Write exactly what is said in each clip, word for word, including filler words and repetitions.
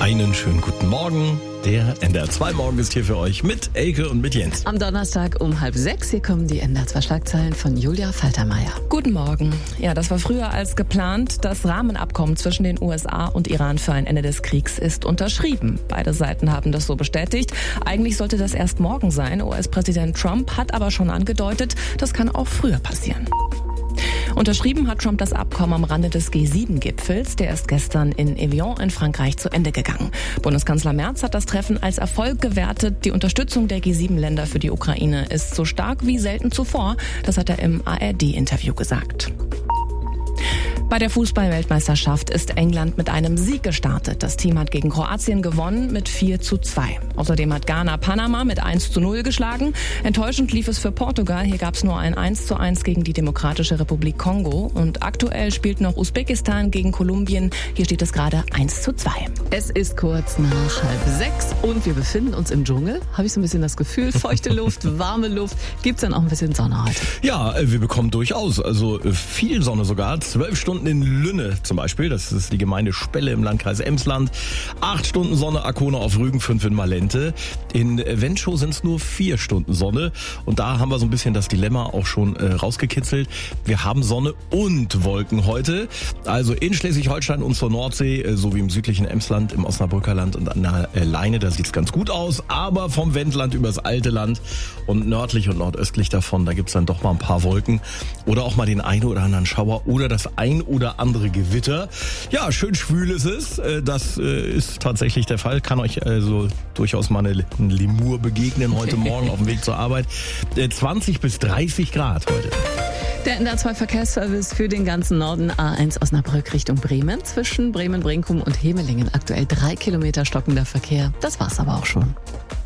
Einen schönen guten Morgen. Der N D R zwei Morgen ist hier für euch mit Elke und mit Jens. Am Donnerstag um halb sechs, hier kommen die N D R zwei Schlagzeilen von Julia Faltermeier. Guten Morgen. Ja, das war früher als geplant. Das Rahmenabkommen zwischen den U S A und Iran für ein Ende des Kriegs ist unterschrieben. Beide Seiten haben das so bestätigt. Eigentlich sollte das erst morgen sein. U S-Präsident Trump hat aber schon angedeutet, das kann auch früher passieren. Unterschrieben hat Trump das Abkommen am Rande des G sieben Gipfels. Der ist gestern in Evian in Frankreich zu Ende gegangen. Bundeskanzler Merz hat das Treffen als Erfolg gewertet. Die Unterstützung der G sieben Länder für die Ukraine ist so stark wie selten zuvor. Das hat er im A R D-Interview gesagt. Bei der Fußball-Weltmeisterschaft ist England mit einem Sieg gestartet. Das Team hat gegen Kroatien gewonnen mit vier zu zwei. Außerdem hat Ghana Panama mit eins zu null geschlagen. Enttäuschend lief es für Portugal. Hier gab es nur ein eins zu eins gegen die Demokratische Republik Kongo. Und aktuell spielt noch Usbekistan gegen Kolumbien. Hier steht es gerade eins zu zwei. Es ist kurz nach halb sechs und wir befinden uns im Dschungel. Habe ich so ein bisschen das Gefühl, feuchte Luft, warme Luft. Gibt es dann auch ein bisschen Sonne heute? Ja, wir bekommen durchaus, also viel Sonne sogar. Zwölf Stunden in Lünne zum Beispiel, das ist die Gemeinde Spelle im Landkreis Emsland. Acht Stunden Sonne, Arkona auf Rügen, fünf in Malente. In Wenschow sind es nur vier Stunden Sonne. Und da haben wir so ein bisschen das Dilemma auch schon äh, rausgekitzelt. Wir haben Sonne und Wolken heute. Also in Schleswig-Holstein und zur Nordsee, äh, sowie im südlichen Emsland, im Osnabrücker Land und an der äh, Leine, da sieht es ganz gut aus. Aber vom Wendland übers alte Land und nördlich und nordöstlich davon, da gibt es dann doch mal ein paar Wolken. Oder auch mal den einen oder anderen Schauer oder das ein oder andere Gewitter. Ja, schön schwül ist es. Das ist tatsächlich der Fall. Kann euch also durchaus mal eine Lemur begegnen heute Morgen auf dem Weg zur Arbeit. zwanzig bis dreißig Grad heute. Der N D R zwei Verkehrsservice für den ganzen Norden. A eins Osnabrück Richtung Bremen. Zwischen Bremen-Brinkum und Hemelingen aktuell drei Kilometer stockender Verkehr. Das war's aber auch schon.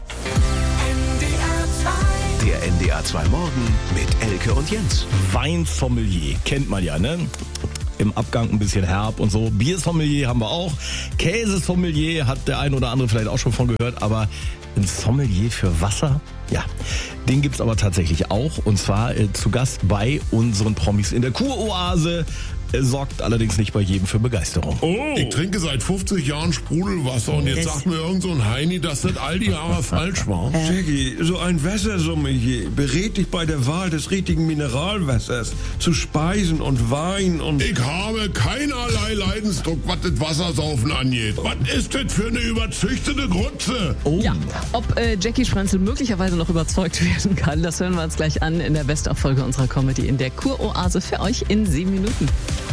Der N D R zwei Morgen mit Elke und Jens. Weinsommelier kennt man ja, ne? Im Abgang ein bisschen herb und so. Biersommelier haben wir auch. Käsesommelier hat der ein oder andere vielleicht auch schon von gehört, aber ein Sommelier für Wasser? Ja, den gibt's aber tatsächlich auch. Und zwar äh, zu Gast bei unseren Promis in der Kuroase. Er sorgt allerdings nicht bei jedem für Begeisterung. Oh, ich trinke seit fünfzig Jahren Sprudelwasser und jetzt sagt mir irgend so ein Heini, dass das all die Jahre falsch war. Jackie, so ein Wassersommelier berät dich bei der Wahl des richtigen Mineralwassers zu Speisen und Wein und... Ich habe keinerlei Leidensdruck, was das Wassersaufen angeht. Was ist das für eine überzüchtete Grütze? Oh. Ja, ob äh, Jackie Sprenzel möglicherweise noch überzeugt werden kann, das hören wir uns gleich an in der Best-of-Folge unserer Comedy in der Kuroase für euch in sieben Minuten.